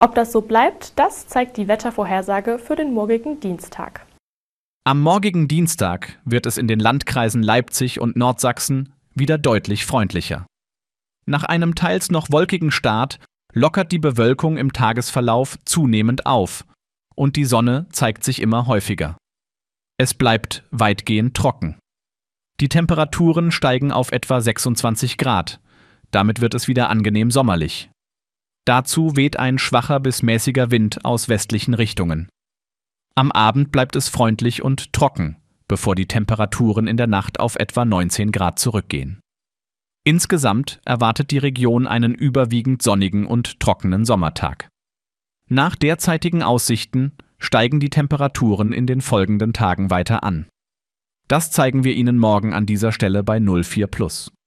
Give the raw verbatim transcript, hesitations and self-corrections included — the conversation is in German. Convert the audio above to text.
Ob das so bleibt, das zeigt die Wettervorhersage für den morgigen Dienstag. Am morgigen Dienstag wird es in den Landkreisen Leipzig und Nordsachsen wieder deutlich freundlicher. Nach einem teils noch wolkigen Start lockert die Bewölkung im Tagesverlauf zunehmend auf und die Sonne zeigt sich immer häufiger. Es bleibt weitgehend trocken. Die Temperaturen steigen auf etwa sechsundzwanzig Grad. Damit wird es wieder angenehm sommerlich. Dazu weht ein schwacher bis mäßiger Wind aus westlichen Richtungen. Am Abend bleibt es freundlich und trocken, bevor die Temperaturen in der Nacht auf etwa neunzehn Grad zurückgehen. Insgesamt erwartet die Region einen überwiegend sonnigen und trockenen Sommertag. Nach derzeitigen Aussichten steigen die Temperaturen in den folgenden Tagen weiter an. Das zeigen wir Ihnen morgen an dieser Stelle bei null vier plus.